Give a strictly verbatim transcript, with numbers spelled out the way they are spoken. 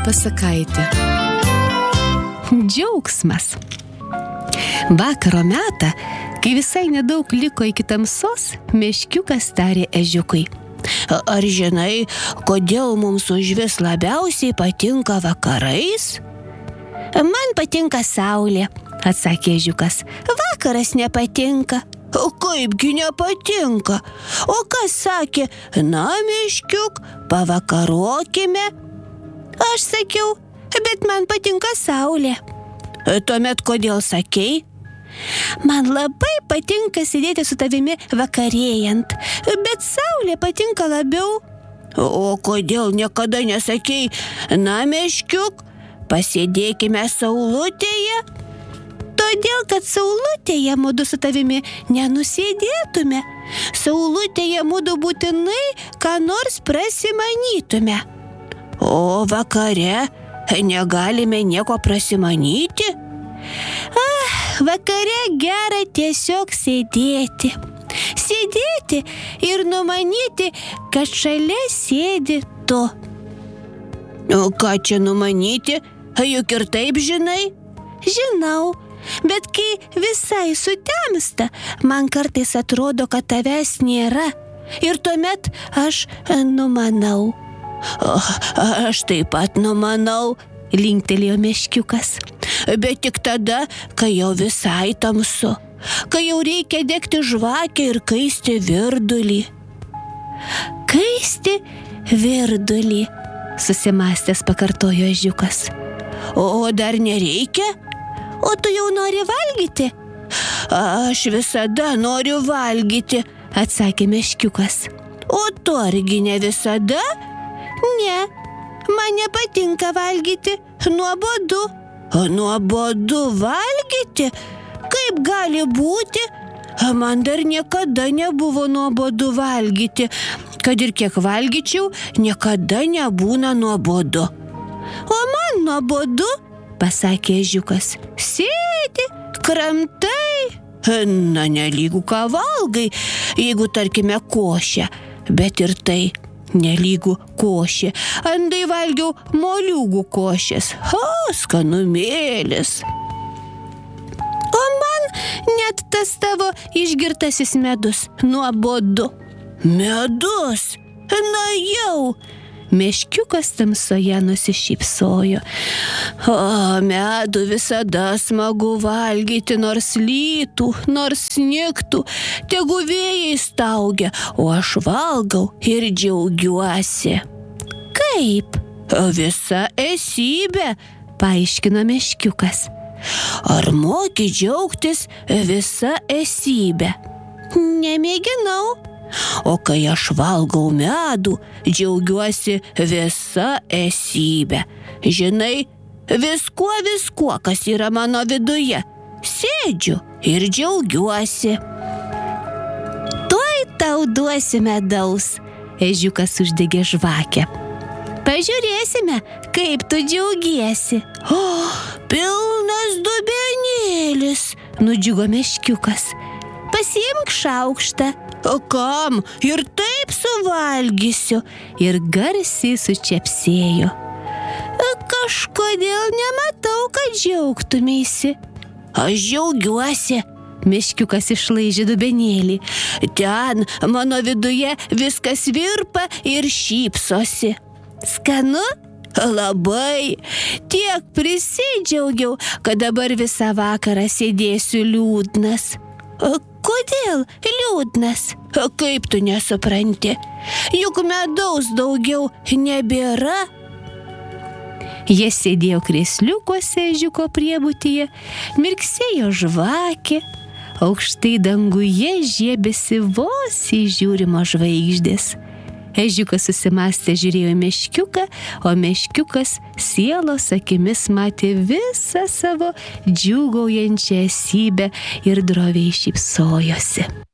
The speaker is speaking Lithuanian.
pasakaitė. Džiaugsmas. Vakaro metą, kai visai nedaug liko iki tamsos, meškiukas tarė ežiukui: Ar žinai, kodėl mums užvis labiausiai patinka vakarais? Man patinka saulė, atsakė ežiukas. Vakaras nepatinka. O kaipgi nepatinka? O kas sakė, na, meškiuk, pavakarokime? Aš sakiau, bet man patinka saulė. Tuomet kodėl sakei? Man labai patinka sėdėti su tavimi vakarėjant, bet saulė patinka labiau. O kodėl niekada nesakei, na, meškiuk, pasėdėkime saulutėje? Todėl, kad saulutėje mudu su tavimi nenusėdėtume. Saulutėje mudu būtinai ką nors prasimanytume. O vakare negalime nieko prasimanyti? Ah, vakare gera tiesiog sėdėti. Sėdėti ir numanyti, kad šalia sėdi tu. O ką čia numanyti? Juk ir taip žinai? Žinau, bet kai visai sutemsta, man kartais atrodo, kad tavęs nėra. Ir tuomet aš numanau. O, aš taip pat numanau, linktelėjo meškiukas. Bet tik tada, kai jau visai tamsu, kai jau reikia degti žvakę ir kaisti virdulį. Kaisti virdulį, susimąstęs pakartojo ežiukas. O dar nereikia? O tu jau nori valgyti? Aš visada noriu valgyti, atsakė meškiukas. O tu argi ne visada? Ne, man nepatinka valgyti, nuobodu. Nuobodu valgyti? Kaip gali būti? Man dar niekada nebuvo nuobodu valgyti. Kad ir kiek valgyčiau, niekada nebūna nuobodu. O man nuobodu, pasakė ežiukas. Sėdi, kramtai. Na, nelygu ką valgai, jeigu tarkime košę, bet ir tai nelygu košė. Andai valgiau moliūgų košės. Ha, skanumėlis. O man net tas tavo išgirtasis medus nuobodu. Medus? Na jau. Meškiukas tamsoje nusišypsojo. O, medų visada smagu valgyti, nors lytų, nors snigtų, tegu vėjai staugia, o aš valgau ir džiaugiuosi. Kaip? Visa esybė, paaiškino meškiukas. Ar moki džiaugtis visa esybė? Nemėginau. O kai aš valgau medų, džiaugiuosi visa esybė. Žinai, viskuo, viskuo, kas yra mano viduje. Sėdžiu ir džiaugiuosi. Tuoj tau duosiu medaus, ežiukas uždegė žvakę. Pažiūrėsime, kaip tu džiaugiesi. O, pilnas dubenėlis, nudžiugo meškiukas. Pasiimk šaukštą. O kam? Ir taip suvalgysiu. Ir garsiai sučepsėjo. Kažkodėl nematau, kad džiaugtumėsi. Aš džiaugiuosi. Meškiukas išlaižė dubenėlį. Ten mano viduje viskas virpa ir šypsosi. Skanu? Labai. Tiek prisidžiaugiau, kad dabar visą vakarą sėdėsiu liūdnas. Kodėl liūdnas? Kaip tu nesupranti? Juk medaus daugiau nebėra. Jie sėdėjo krėsliukuose ežiuko priebutyje, mirksėjo žvakė, aukštai danguje žiebėsi vos įžiūrimos žvaigždės. Ežiukas susimąstė žiūrėjo meškiuką, o meškiukas sielos akimis matė visą savo džiūgaujančią esybę ir droviai šypsojosi.